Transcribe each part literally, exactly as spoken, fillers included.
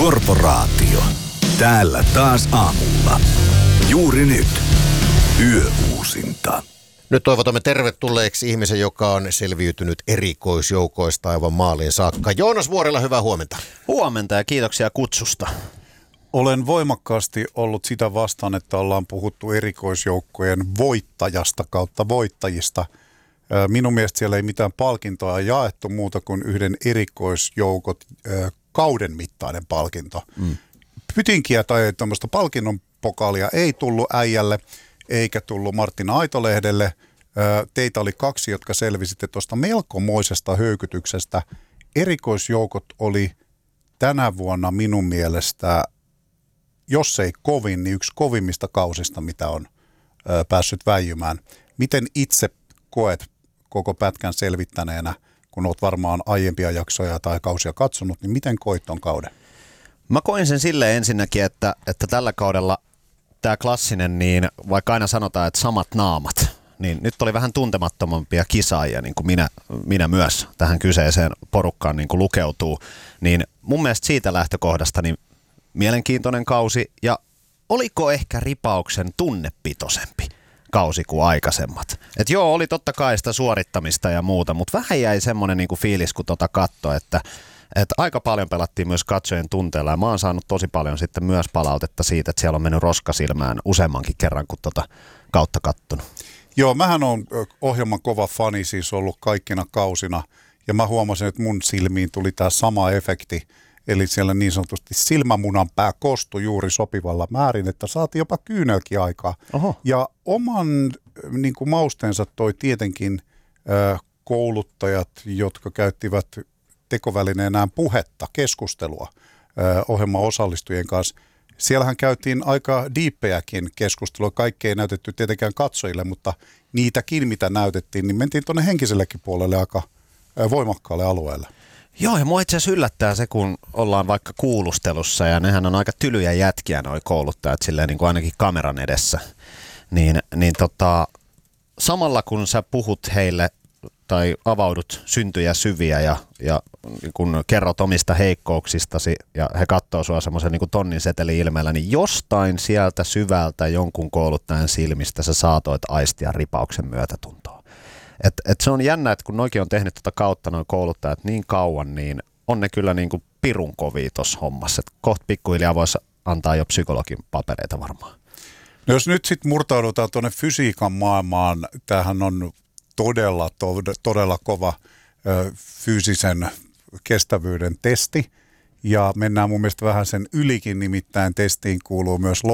Korporaatio. Täällä taas aamulla. Juuri nyt. Yöuusinta. Nyt toivotamme tervetulleeksi ihmisen, joka on selviytynyt erikoisjoukoista aivan maaliin saakka. Joonas Vuorela, hyvää huomenta. Huomenta ja kiitoksia kutsusta. Olen voimakkaasti ollut sitä vastaan, että ollaan puhuttu erikoisjoukkojen voittajasta kautta voittajista. Minun mielestä siellä ei mitään palkintoa jaettu muuta kuin yhden erikoisjoukot kauden mittainen palkinto. Mm. Pytinkiä tai tämmöistä palkinnon pokaalia ei tullut äijälle eikä tullut Martina Aitolehdelle. Teitä oli kaksi, jotka selvisitte tuosta melkomoisesta höykytyksestä. Erikoisjoukot oli tänä vuonna minun mielestä, jos ei kovin, niin yksi kovimmista kausista, mitä on ö, päässyt väijymään. Miten itse koet koko pätkän selvittäneenä, kun olet varmaan aiempia jaksoja tai kausia katsonut, niin miten koit ton kauden? Mä koin sen silleen ensinnäkin, että, että tällä kaudella tämä klassinen, niin vaikka aina sanotaan, että samat naamat, niin nyt oli vähän tuntemattomampia kisaajia, niin kuin minä, minä myös tähän kyseiseen porukkaan niin kuin lukeutuu. Niin mun mielestä siitä lähtökohdasta niin mielenkiintoinen kausi, ja oliko ehkä ripauksen tunnepitoisempi kausi kuin aikaisemmat. Et joo, oli totta kai sitä suorittamista ja muuta, mutta vähän jäi semmoinen niinku fiilis, kun tota katsoi, että, että aika paljon pelattiin myös katsojien tunteella, ja mä oon saanut tosi paljon sitten myös palautetta siitä, että siellä on mennyt roskasilmään useammankin kerran, kun tota kautta kattonut. Joo, mähän on ohjelman kova fani siis ollut kaikkina kausina, ja mä huomasin, että mun silmiin tuli tämä sama efekti. Eli siellä niin sanotusti silmämunan pää kostui juuri sopivalla määrin, että saatiin jopa kyynelkin aikaa. Oho. Ja oman niin kuin mausteensa toi tietenkin äh, kouluttajat, jotka käyttivät tekovälineenään puhetta, keskustelua äh, ohjelman osallistujien kanssa. Siellähän käytiin aika diippejäkin keskustelua. Kaikkea ei näytetty tietenkään katsojille, mutta niitäkin, mitä näytettiin, niin mentiin tuonne henkisellekin puolelle aika äh, voimakkaalle alueelle. Joo, ja mua itse asiassa yllättää se, kun ollaan vaikka kuulustelussa, ja nehän on aika tylyjä jätkiä noi kouluttajat, silleen niin kuin ainakin kameran edessä. Niin, niin tota, samalla kun sä puhut heille tai avaudut syntyjä syviä ja, ja kun kerrot omista heikkouksistasi ja he katsoo sua semmoisen niin kuin tonnin seteli ilmeellä, niin jostain sieltä syvältä jonkun kouluttajan silmistä sä saatoit aistia ripauksen myötätuntoa. Et, et se on jännä, että kun noikin on tehnyt tuota kautta noin kouluttajat niin kauan, niin on ne kyllä niin kuin pirun kovia tuossa hommassa. Et kohta pikkuhiljaa voisi antaa jo psykologin papereita varmaan. No jos nyt sitten murtaudutaan tuonne fysiikan maailmaan, tämähän on todella, todella kova ö, fyysisen kestävyyden testi. Ja mennään mun mielestä vähän sen ylikin, nimittäin testiin kuuluu myös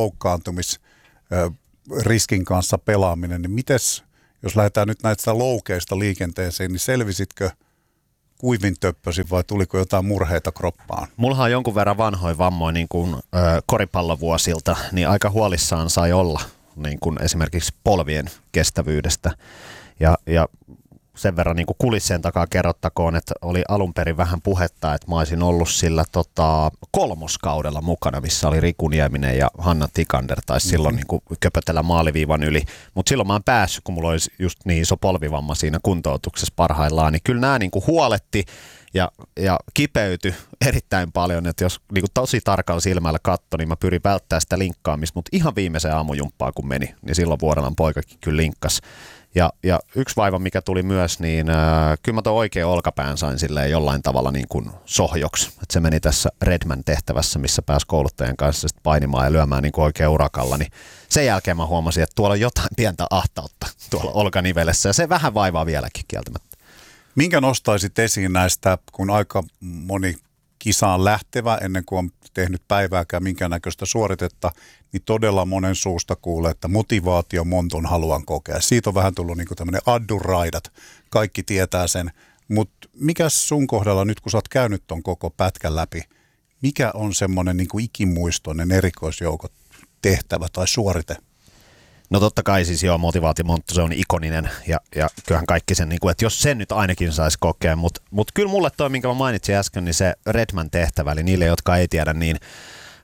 loukkaantumisriskin kanssa pelaaminen. Niin mites, jos lähdetään nyt näistä loukeista liikenteeseen, niin selvisitkö kuivin töppösin vai tuliko jotain murheita kroppaan? Mullahan on jonkun verran vanhoja vammoja niin kuin, ö, koripallovuosilta, niin aika huolissaan sai olla niin kuin esimerkiksi polvien kestävyydestä. Ja, ja sen verran niin kuin kulissien takaa kerrottakoon, että oli alun perin vähän puhetta, että mä olisin ollut sillä tota, kolmoskaudella mukana, missä oli Riku Nieminen ja Hanna Tikander, taisi mm-hmm. silloin niin kuin köpötellä maaliviivan yli. Mutta silloin mä oon päässyt, kun mulla olisi just niin iso polvivamma siinä kuntoutuksessa parhaillaan, niin kyllä nämä niin kuin huoletti ja, ja kipeytyi erittäin paljon, että jos niin kuin tosi tarkalla silmällä katsoi, niin mä pyrin välttämään sitä linkkaamista, mutta ihan viimeiseen aamujumppaan kun meni, niin silloin Vuorelan poikakin kyllä linkkasi. Ja, ja yksi vaiva, mikä tuli myös, niin äh, kyllä mä tuon oikein olkapään sain silleen jollain tavalla niin kuin sohjoksi. Et se meni tässä Redman tehtävässä, missä pääsi kouluttajan kanssa sit painimaan ja lyömään niin kuin oikein urakalla. Niin sen jälkeen mä huomasin, että tuolla on jotain pientä ahtautta tuolla olkanivelessä ja se vähän vaivaa vieläkin kieltämättä. Minkä nostaisit esiin näistä, kun aika moni kisaan lähtevä ennen kuin on tehnyt päivääkään minkäännäköistä suoritetta, niin todella monen suusta kuulee, että motivaatio montun haluan kokea. Siitä on vähän tullut niin kuin tämmöinen adduraidat. Kaikki tietää sen. Mutta mikä sun kohdalla nyt, kun sä oot käynyt ton koko pätkän läpi, mikä on semmoinen niin kuin ikimuistoinen erikoisjoukot tehtävä tai suorite? No totta kai siis joo, motivaatimonttu, se on ikoninen ja, ja kyllähän kaikki sen, niin kuin, että jos sen nyt ainakin saisi kokea, mutta mut kyllä mulle toi, minkä mä mainitsin äsken, niin se Redman tehtävä, eli niille, jotka ei tiedä, niin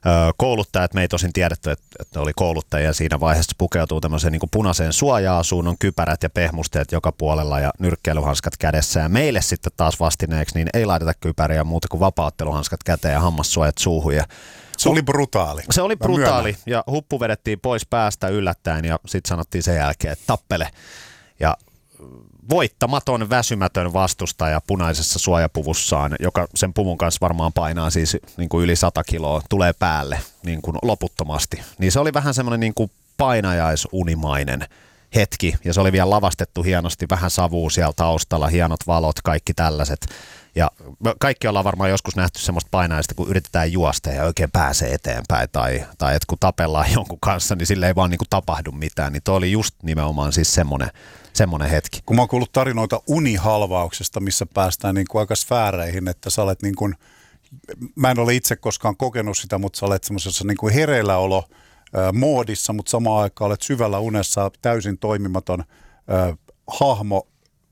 kouluttajat, me ei tosin tiedetty, että, että oli kouluttajia siinä vaiheessa, pukeutuu tämmöiseen niin kuin punaiseen suoja-asuun, on kypärät ja pehmusteet joka puolella ja nyrkkeilyhanskat kädessä. Ja meille sitten taas vastineeksi niin ei laiteta kypäriä muuta kuin vapaa-otteluhanskat käteen ja hammassuojat suuhun. Ja se oli brutaali. Se oli brutaali ja huppu vedettiin pois päästä yllättäen ja sitten sanottiin sen jälkeen, että tappele. Ja voittamaton, väsymätön vastustaja punaisessa suojapuvussaan, joka sen puvun kanssa varmaan painaa siis niin kuin yli sata kiloa, tulee päälle niin kuin loputtomasti. Niin se oli vähän semmoinen niin kuin painajaisunimainen hetki, ja se oli vielä lavastettu hienosti, vähän savua siellä taustalla, hienot valot, kaikki tällaiset. Ja kaikki ollaan varmaan joskus nähty semmoista painajaista, kun yritetään juosta ja oikein pääsee eteenpäin, tai, tai että kun tapellaan jonkun kanssa, niin sille ei vaan niin kuin tapahdu mitään. Niin toi oli just nimenomaan siis semmoinen, semmoinen hetki. Kun mä oon kuullut tarinoita unihalvauksesta, missä päästään niin kuin aika sfääreihin, että sä olet niin kuin, mä en ole itse koskaan kokenut sitä, mutta sä olet semmoisessa niin kuin hereilläolo äh, moodissa, mutta samaan aikaan olet syvällä unessa täysin toimimaton äh, hahmo,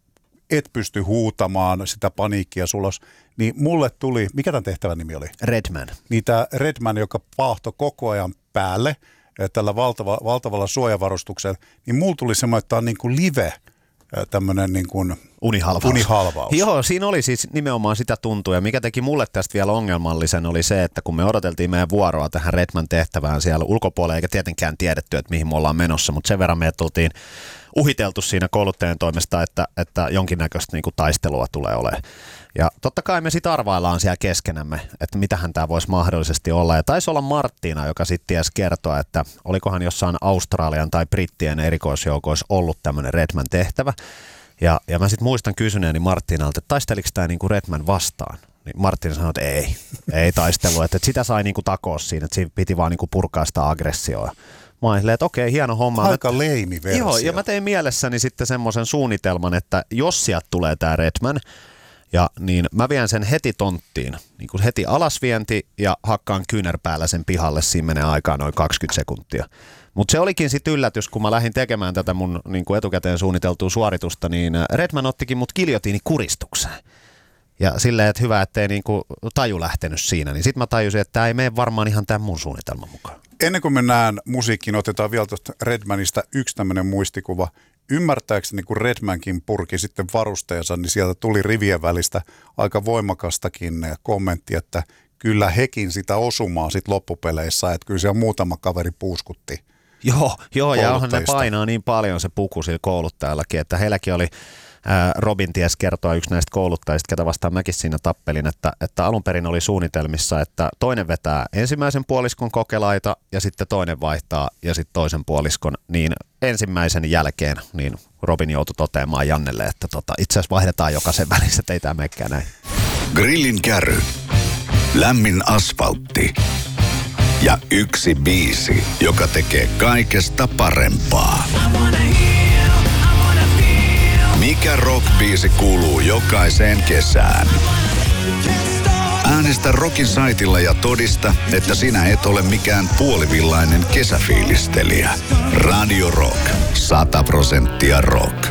et pysty huutamaan sitä paniikkia sulos, niin mulle tuli, mikä tämän tehtävän nimi oli? Redman. Niin tämä Redman, joka paahto koko ajan päälle tällä valtava, valtavalla suojavarustuksella, niin mulla tuli semmoinen, että tämä on niin kuin live, tämmöinen niin kuin unihalvaus. unihalvaus. Joo, siinä oli siis nimenomaan sitä tuntua, ja mikä teki mulle tästä vielä ongelmallisen oli se, että kun me odoteltiin meidän vuoroa tähän Redman tehtävään siellä ulkopuolella, eikä tietenkään tiedetty, että mihin me ollaan menossa, mutta sen verran me tultiin uhiteltu siinä kouluttajan toimesta, että, että jonkinnäköistä niin kuin taistelua tulee olemaan. Ja totta kai me sitten arvaillaan siellä keskenämme, että mitähän tämä voisi mahdollisesti olla. Ja taisi olla Marttiina, joka sitten ties kertoa, että olikohan jossain Australian tai Brittien erikoisjoukoissa ollut tämmöinen Redman tehtävä. Ja, ja mä sitten muistan kysyneeni Marttiinalta, että taisteliko tämä niinku Redman vastaan? Niin Marttiina sanoi, että ei, ei taistelu, että, että sitä sai niinku takoa siinä, että siinä piti vaan niinku purkaa sitä aggressioa. Mä olin silleen, että okei, hieno homma. Aika leimi versio. Joo, ja mä tein mielessäni sitten semmoisen suunnitelman, että jos sieltä tulee tämä Redman, ja niin mä vien sen heti tonttiin, niin kuin heti alasvienti ja hakkaan kyynärpäällä sen pihalle, siinä menee aikaa noin kaksikymmentä sekuntia. Mutta se olikin sitten yllätys, kun mä lähdin tekemään tätä mun niin kuin etukäteen suunniteltua suoritusta, niin Redman ottikin mut giljotiini kuristukseen. Ja silleen, että hyvä, ettei niin kuin taju lähtenyt siinä, niin sitten mä tajusin, että tämä ei mene varmaan ihan tämän mun suunnitelman mukaan. Ennen kuin mennään musiikkiin, otetaan vielä tuosta Redmanista yksi tämmöinen muistikuva. Ymmärtääkseni, kun Redmankin purki sitten varusteensa, niin sieltä tuli rivien välistä aika voimakastakin kommentti, että kyllä hekin sitä osumaa sitten loppupeleissä, että kyllä siellä muutama kaveri puuskutti. Joo, joo ja onhan ne painaa niin paljon se puku sillä kouluttajallakin, että heilläkin oli, ää, Robin ties kertoa yksi näistä kouluttajista, ketä vastaan mäkin siinä tappelin, että, että alun perin oli suunnitelmissa, että toinen vetää ensimmäisen puoliskon kokelaita ja sitten toinen vaihtaa ja sitten toisen puoliskon, niin ensimmäisen jälkeen niin Robin joutui toteamaan Jannelle, että tota, itse asiassa vaihdetaan jokaisen välissä, että ei tämä menekään näin. Grillin kärry, lämmin asfaltti ja yksi biisi, joka tekee kaikesta parempaa. Mikä rock-biisi kuuluu jokaiseen kesään? Äänestä Rockin saitilla ja todista, että sinä et ole mikään puolivillainen kesäfiilistelijä. Radio Rock. Sata prosenttia rock.